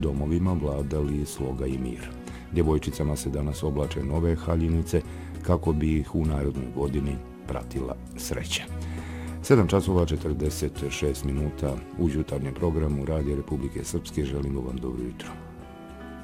domovima vladali sloga i mir. Djevojčicama se danas oblače nove haljinice kako bi ih u narednoj godini pratila sreća. 7:46 u jutarnjem programu Radija Republike Srpske. Želimo vam dobro jutro.